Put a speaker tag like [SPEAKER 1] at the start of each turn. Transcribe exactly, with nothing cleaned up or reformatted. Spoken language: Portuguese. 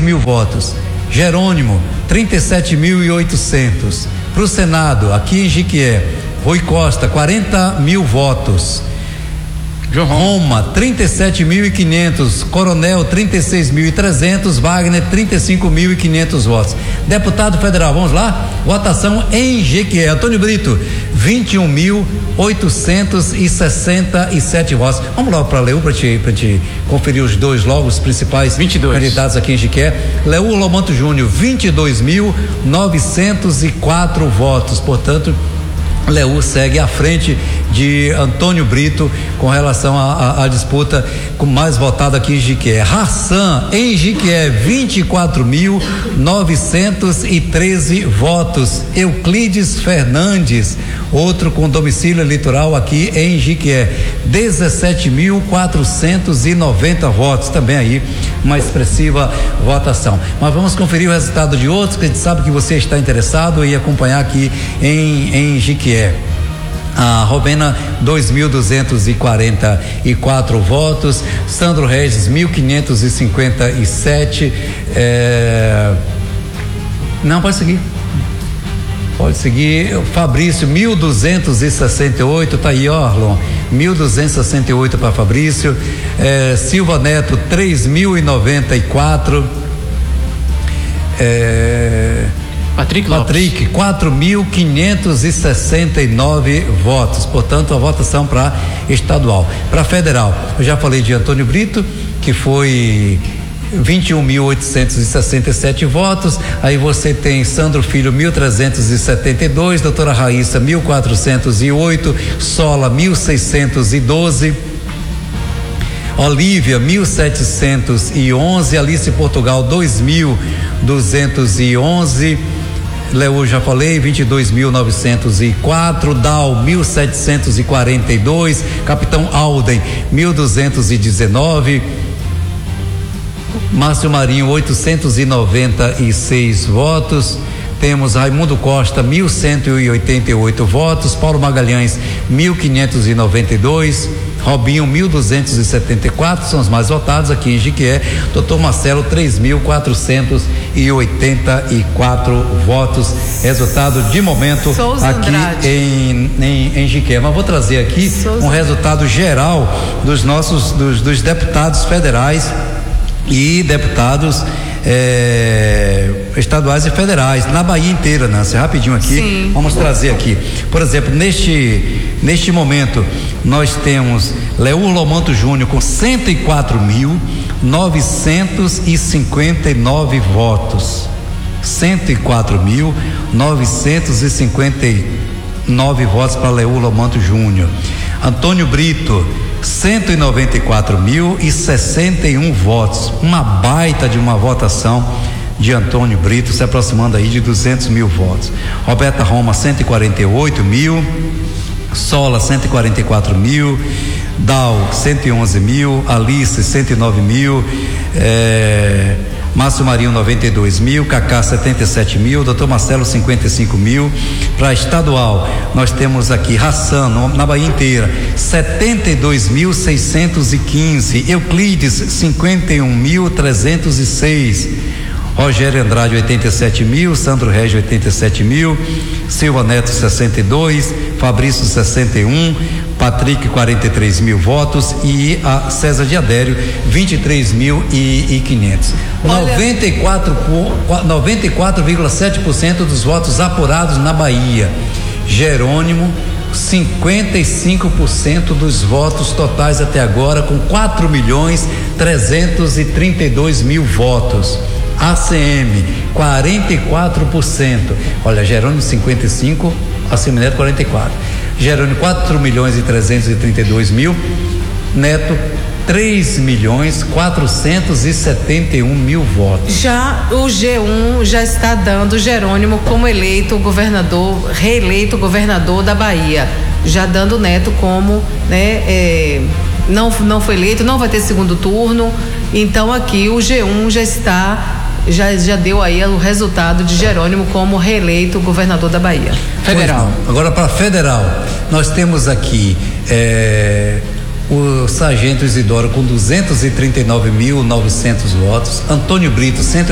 [SPEAKER 1] mil votos. Jerônimo, trinta e sete mil e oitocentos. Para o Senado, aqui em Jiquié, Rui Costa, quarenta mil votos. Roma, trinta e sete mil e quinhentos. Coronel, trinta e seis mil e trezentos. Wagner, trinta e cinco mil e quinhentos votos. Deputado federal, vamos lá? Votação em Jequié. Antônio Brito, vinte e um mil oitocentos e sessenta e sete votos. Vamos logo para Leu, para te, pra te conferir os dois logo, os principais
[SPEAKER 2] vinte e dois
[SPEAKER 1] candidatos aqui em Jequié. Leu Lomanto Júnior, vinte e dois mil novecentos e quatro votos. Portanto, Leu segue à frente de Antônio Brito com relação à disputa com mais votada aqui em Jiquié. Hassan em Jiquié, vinte e quatro mil novecentos e treze votos. Euclides Fernandes, outro com domicílio eleitoral aqui em Jiquié, dezessete mil quatrocentos e noventa votos. Também aí uma expressiva votação. Mas vamos conferir o resultado de outros, que a gente sabe que você está interessado em acompanhar aqui em, em Jiquié. A Rovena, dois mil duzentos e quarenta e quatro votos. Sandro Regis, mil quinhentos e cinquenta e sete. É... Não, pode seguir. Pode seguir. Fabrício, mil duzentos e sessenta e oito. Tá aí, ó, Arlon. mil duzentos e sessenta e oito para Fabrício. É... Silva Neto, três mil e noventa e quatro. É...
[SPEAKER 2] Patrick Lopes.
[SPEAKER 1] Patrick, quatro mil quinhentos e sessenta e nove votos. Portanto, a votação para estadual. Para federal, eu já falei de Antônio Brito, que foi vinte e um mil oitocentos e sessenta e sete votos. Aí você tem Sandro Filho, mil trezentos e setenta e dois. Doutora Raíssa, mil quatrocentos e oito. Sola, mil seiscentos e doze. Olívia, mil setecentos e onze. Alice Portugal, dois mil duzentos e onze. Leu, já falei, vinte e dois mil novecentos e quatro. Dal, mil setecentos e quarenta e dois. Capitão Alden, mil duzentos e dezenove. Márcio Marinho, oitocentos e noventa e seis votos. Temos Raimundo Costa, mil cento e oitenta e oito votos. Paulo Magalhães, mil quinhentos e noventa e dois. Robinho, mil duzentos e setenta e quatro, são os mais votados aqui em Jiquié. Doutor Marcelo, três mil quatrocentos e oitenta e quatro votos. Resultado de momento
[SPEAKER 3] Souza
[SPEAKER 1] aqui
[SPEAKER 3] Andrade.
[SPEAKER 1] em, em, em Jiquié. Mas vou trazer aqui
[SPEAKER 3] Souza.
[SPEAKER 1] um resultado geral dos nossos, dos, dos deputados federais e deputados é, estaduais e federais, na Bahia inteira, Nancy, rapidinho aqui.
[SPEAKER 3] Sim.
[SPEAKER 1] Vamos trazer aqui, por exemplo, neste neste momento nós temos Leur Lomanto Júnior com cento e quatro mil novecentos e cinquenta e nove votos, cento e quatro mil novecentos e cinquenta e nove votos para Leur Lomanto Júnior. Antônio Brito, cento e noventa e quatro mil e sessenta e um votos, uma baita de uma votação de Antônio Brito, se aproximando aí de duzentos mil votos. Roberta Roma, cento e quarenta e oito mil. Sola, cento e quarenta e quatro mil. Dal, cento e onze mil. Alice, cento e nove mil. É... Márcio Marinho, noventa e dois mil. Cacá, setenta e sete mil. Doutor Marcelo, cinquenta e cinco mil. Para estadual, nós temos aqui Hassan, na Bahia inteira, setenta e dois mil seiscentos e quinze. Euclides, cinquenta e um mil trezentos e seis. Rogério Andrade, oitenta e sete mil. Sandro Regis, oitenta e sete mil. Silva Neto, sessenta e dois. Fabrício, sessenta e um. Patrick, quarenta e três mil votos. E a César de Adério, vinte e três mil e quinhentos. noventa e quatro, noventa e quatro vírgula sete por cento dos votos apurados na Bahia. Jerônimo, cinquenta e cinco por cento dos votos totais até agora, com quatro milhões trezentos e trinta e dois mil votos. A C M, quarenta e quatro por cento. Olha, Jerônimo, cinquenta e cinco, Assemineto, quarenta e quatro. Jerônimo, quatro milhões e trezentos e trinta e dois mil. Neto, três milhões quatrocentos e setenta e um mil votos.
[SPEAKER 3] Já o G um já está dando Jerônimo como eleito governador, reeleito governador da Bahia, já dando Neto como, né, é, não, não foi eleito, não vai ter segundo turno. Então aqui o G um já está, já, já deu aí o resultado de Jerônimo como reeleito governador da Bahia.
[SPEAKER 1] Federal. Agora para federal, nós temos aqui é, o sargento Isidoro com duzentos e trinta e nove mil novecentos votos, Antônio Brito, cento